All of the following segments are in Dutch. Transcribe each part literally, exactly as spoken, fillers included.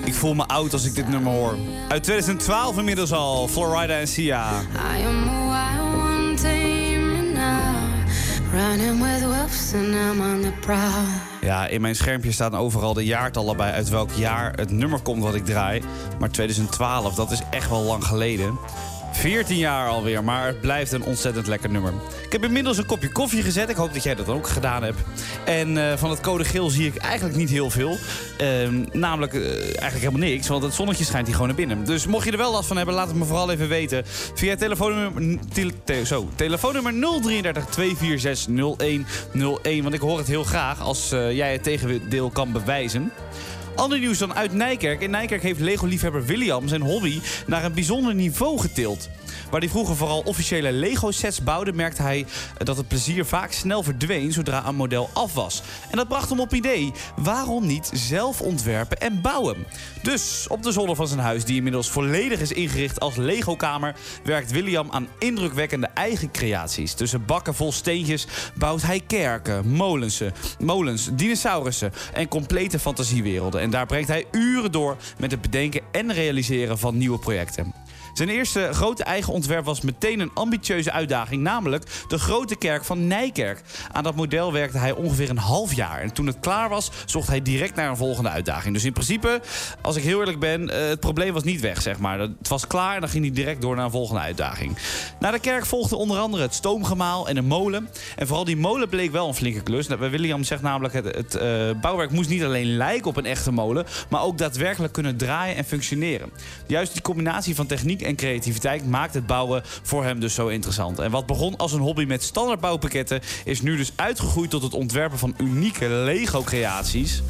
Ik voel me oud als ik dit nummer hoor. Uit twintig twaalf inmiddels al, Florida en Sia. I am a wild one, tame me now. Running with wolves and I'm on the prowl. Ja, in mijn schermpje staan overal de jaartallen bij uit welk jaar het nummer komt wat ik draai. Maar twintig twaalf, dat is echt wel lang geleden. veertien jaar alweer, maar het blijft een ontzettend lekker nummer. Ik heb inmiddels een kopje koffie gezet. Ik hoop dat jij dat ook gedaan hebt. En uh, van het code geel zie ik eigenlijk niet heel veel. Uh, namelijk uh, eigenlijk helemaal niks, want het zonnetje schijnt hier gewoon naar binnen. Dus mocht je er wel last van hebben, laat het me vooral even weten. Via telefoonnummer, te, te, zo, telefoonnummer nul drieëndertig, twee vier zes, nul een nul een. Want ik hoor het heel graag als uh, jij het tegendeel kan bewijzen. Ander nieuws dan uit Nijkerk. In Nijkerk heeft Lego-liefhebber William zijn hobby naar een bijzonder niveau getild. Waar hij vroeger vooral officiële Lego-sets bouwde, merkte hij dat het plezier vaak snel verdween zodra een model af was. En dat bracht hem op idee. Waarom niet zelf ontwerpen en bouwen? Dus op de zolder van zijn huis, die inmiddels volledig is ingericht als Lego-kamer, werkt William aan indrukwekkende eigen creaties. Tussen bakken vol steentjes bouwt hij kerken, molens, molens, dinosaurussen en complete fantasiewerelden. En daar brengt hij uren door met het bedenken en realiseren van nieuwe projecten. Zijn eerste grote eigen ontwerp was meteen een ambitieuze uitdaging, namelijk de Grote Kerk van Nijkerk. Aan dat model werkte hij ongeveer een half jaar. En toen het klaar was, zocht hij direct naar een volgende uitdaging. Dus in principe, als ik heel eerlijk ben, het probleem was niet weg, zeg maar. Het was klaar en dan ging hij direct door naar een volgende uitdaging. Na de kerk volgde onder andere het stoomgemaal en een molen. En vooral die molen bleek wel een flinke klus. William zegt namelijk, het, het uh, bouwwerk moest niet alleen lijken op een echte molen, maar ook daadwerkelijk kunnen draaien en functioneren. Juist die combinatie van techniek en creativiteit maakt het bouwen voor hem dus zo interessant. En wat begon als een hobby met standaard bouwpakketten is nu dus uitgegroeid tot het ontwerpen van unieke Lego-creaties.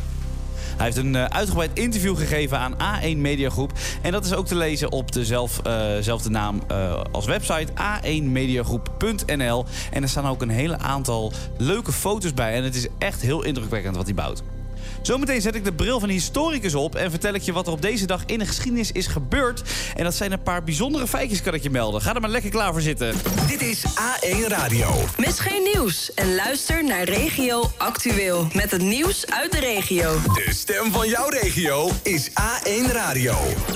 Hij heeft een uh, uitgebreid interview gegeven aan A één Media Groep. En dat is ook te lezen op dezelfde uh, naam uh, als website a één mediagroep punt n l. En er staan ook een hele aantal leuke foto's bij. En het is echt heel indrukwekkend wat hij bouwt. Zometeen zet ik de bril van historicus op en vertel ik je wat er op deze dag in de geschiedenis is gebeurd. En dat zijn een paar bijzondere feitjes, kan ik je melden. Ga er maar lekker klaar voor zitten. Dit is A één Radio. Mis geen nieuws en luister naar Regio Actueel. Met het nieuws uit de regio. De stem van jouw regio is A één Radio.